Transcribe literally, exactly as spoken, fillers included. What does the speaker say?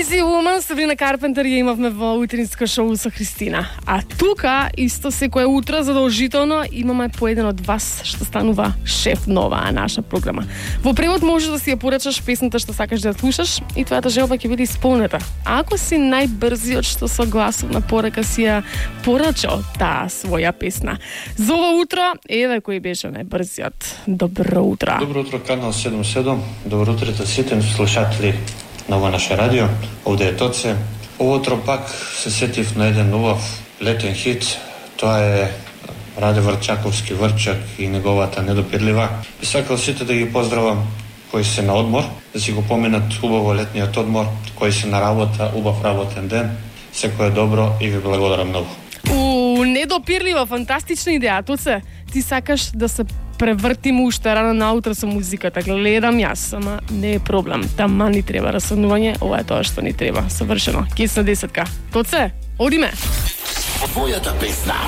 Lazy Woman, Sabrina Carpenter ја имавме во утринско шоу со Христина. А тука, исто секое утро, задолжително, имаме по еден од вас што станува шеф на оваа наша програма. Во превод може да си ја порачаш песната што сакаш да ја слушаш и твојата желба ќе биде исполнета. А ако си најбрзиот што со гласовна порака си ја порачал таа своја песна. За ова утро, еве кој беше најбрзиот. Добро утро. Добро утро, канал седум седум. Добро утро сите слушатели на ова наше радио. Овде е Тоце. Ово утро пак се сетив на еден убав летен хит. Тоа е Раде Врчаковски Врчак и неговата Недопирлива. Би сакал сите да ги поздравам кои се на одмор, да си го поминат убаво летниот одмор, кои се на работа, убав работен ден. Секое добро и ви благодарам многу. У, Недопирлива, фантастична идеја, Тоце. Ти сакаш да се превртим уште рано наутро со музиката. Гледам јас, ама не е проблем. Тама ни треба расуднување, ова е тоа што ни треба. Совршено. Кисна десетка. Тоце, одиме. Твојата песна.